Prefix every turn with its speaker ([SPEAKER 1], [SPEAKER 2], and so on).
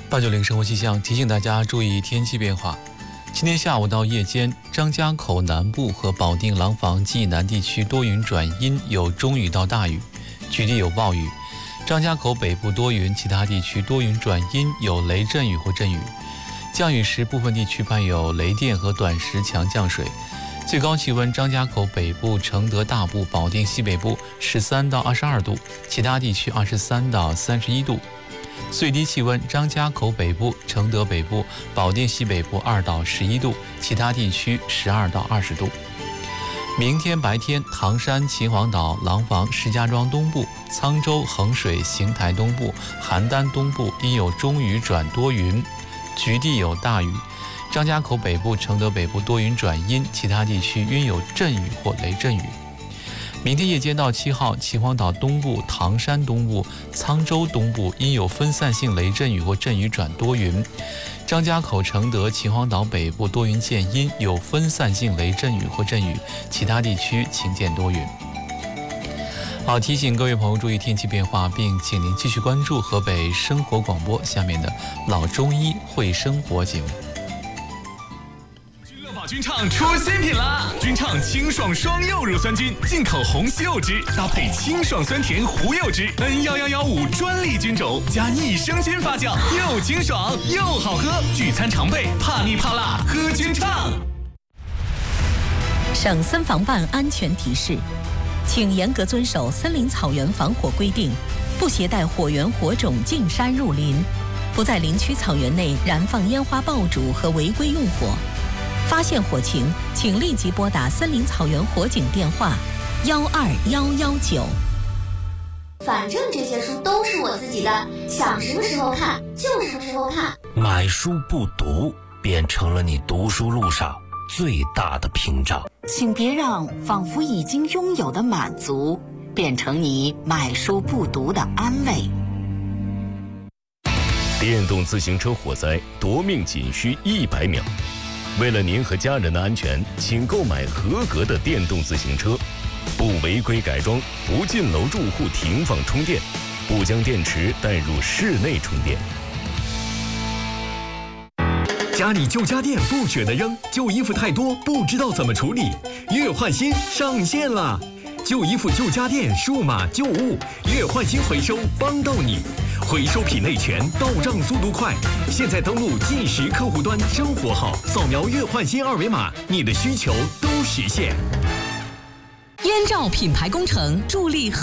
[SPEAKER 1] 890生活气象提醒大家注意天气变化。今天下午到夜间，张家口南部和保定廊坊冀以南地区多云转阴，有中雨到大雨，局地有暴雨。张家口北部多云，其他地区多云转阴，有雷阵雨或阵雨。降雨时，部分地区伴有雷电和短时强降水。最高气温，张家口北部、承德大部、保定西北部13到22度，其他地区23到31度。最低气温，张家口北部、承德北部、保定西北部2到11度，其他地区12到20度。明天白天，唐山、秦皇岛、廊坊、石家庄东部、沧州、衡水、邢台东部、邯郸东部阴有中雨转多云，局地有大雨。张家口北部、承德北部多云转阴，其他地区均有阵雨或雷阵雨。明天夜间到7号，秦皇岛东部、唐山东部、沧州东部阴有分散性雷阵雨或阵雨转多云。张家口、承德、秦皇岛北部多云见阴，有分散性雷阵雨或阵雨，其他地区晴见多云。好，提醒各位朋友注意天气变化，并请您继续关注河北生活广播下面的老中医会生活节目。
[SPEAKER 2] 君畅出新品啦！君畅清爽双柚乳酸菌，进口红西柚汁，搭配清爽酸甜胡柚汁，N11115专利菌种，加益生菌发酵，又清爽又好喝。聚餐常备，怕腻怕辣，喝君畅。
[SPEAKER 3] 省森防办安全提示，请严格遵守森林草原防火规定，不携带火源火种进山入林，不在林区草原内燃放烟花爆竹和违规用火。发现火情，请立即拨打森林草原火警电话12119。
[SPEAKER 4] 反正这些书都是我自己的，想什么时候看就什么时候看。
[SPEAKER 5] 买书不读，变成了你读书路上最大的屏障。
[SPEAKER 3] 请别让仿佛已经拥有的满足，变成你买书不读的安慰。
[SPEAKER 6] 电动自行车火灾夺命仅需100秒。为了您和家人的安全，请购买合格的电动自行车，不违规改装，不进楼住户停放充电，不将电池带入室内充电。
[SPEAKER 7] 家里旧家电不舍得扔，旧衣服太多不知道怎么处理，月换新上线了！旧衣服、旧家电、数码旧物，月换新回收帮到你。回收品类全，到账速度快。现在登录计时客户端生活号，扫描月换新2维码，你的需求都实现。
[SPEAKER 3] 燕赵品牌工程助力